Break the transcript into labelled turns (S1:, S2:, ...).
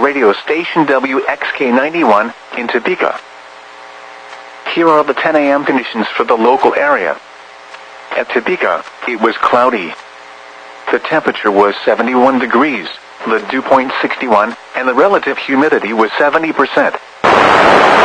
S1: radio station WXK91 in Topeka. Here are the 10 a.m. conditions for the local area. At Topeka, it was cloudy. The temperature was 71 degrees, the dew point 61, and the relative humidity was 70%.